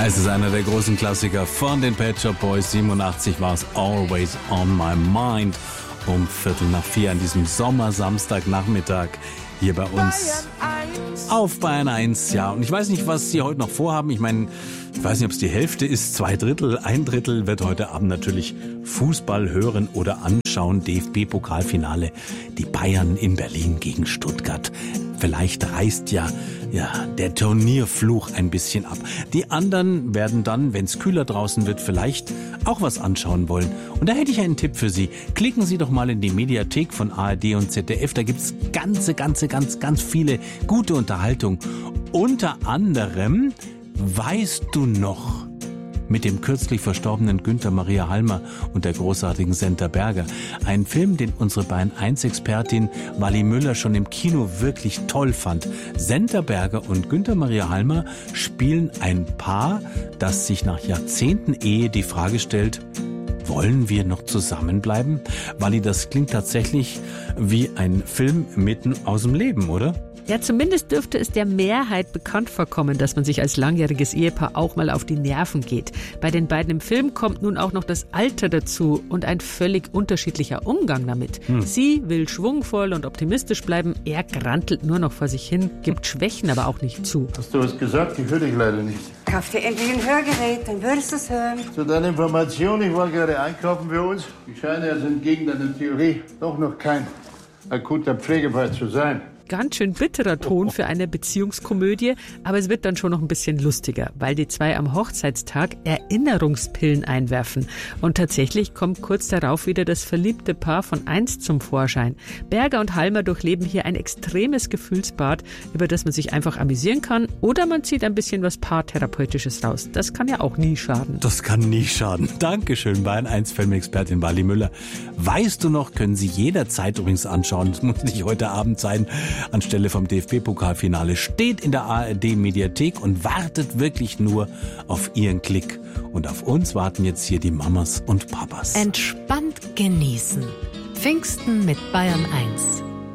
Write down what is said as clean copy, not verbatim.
Es ist einer der großen Klassiker von den Pet Shop Boys. 87 war es Always on My Mind. Um 3:45 an diesem Sommersamstagnachmittag hier bei uns auf Bayern 1. Ja, und ich weiß nicht, was Sie heute noch vorhaben. Ich meine, ich weiß nicht, ob es die Hälfte ist, 2/3, 1/3 wird heute Abend natürlich Fußball hören oder anschauen. DFB-Pokalfinale, die Bayern in Berlin gegen Stuttgart. Vielleicht reißt ja der Turnierfluch ein bisschen ab. Die anderen werden dann, wenn es kühler draußen wird, vielleicht auch was anschauen wollen. Und da hätte ich einen Tipp für Sie. Klicken Sie doch mal in die Mediathek von ARD und ZDF. Da gibt's ganz viele gute Unterhaltung. Unter anderem Weißt du noch? Mit dem kürzlich verstorbenen Günther Maria Halmer und der großartigen Senta Berger. Ein Film, den unsere Bayern 1-Expertin Wally Müller schon im Kino wirklich toll fand. Senta Berger und Günther Maria Halmer spielen ein Paar, das sich nach Jahrzehnten Ehe die Frage stellt: Wollen wir noch zusammenbleiben? Wally, das klingt tatsächlich wie ein Film mitten aus dem Leben, oder? Ja, zumindest dürfte es der Mehrheit bekannt vorkommen, dass man sich als langjähriges Ehepaar auch mal auf die Nerven geht. Bei den beiden im Film kommt nun auch noch das Alter dazu und ein völlig unterschiedlicher Umgang damit. Sie will schwungvoll und optimistisch bleiben, er grantelt nur noch vor sich hin, gibt Schwächen aber auch nicht zu. Hast du was gesagt? Ich höre dich leider nicht. Kauf dir endlich ein Hörgerät, dann würdest du es hören. Zu deiner Information, ich war gerade einkaufen für uns. Ich scheine also entgegen deiner Theorie doch noch kein akuter Pflegefall zu sein. Ganz schön bitterer Ton für eine Beziehungskomödie, aber es wird dann schon noch ein bisschen lustiger, weil die zwei am Hochzeitstag Erinnerungspillen einwerfen. Und tatsächlich kommt kurz darauf wieder das verliebte Paar von einst zum Vorschein. Berger und Halmer durchleben hier ein extremes Gefühlsbad, über das man sich einfach amüsieren kann, oder man zieht ein bisschen was Paartherapeutisches raus. Das kann ja auch nie schaden. Das kann nie schaden. Dankeschön, Bayern 1 Filmexpertin Wally Müller. Weißt du noch, können Sie jederzeit übrigens anschauen. Das muss nicht heute Abend sein. Anstelle vom DFB-Pokalfinale steht in der ARD-Mediathek und wartet wirklich nur auf Ihren Klick. Und auf uns warten jetzt hier die Mamas und Papas. Entspannt genießen. Pfingsten mit Bayern 1.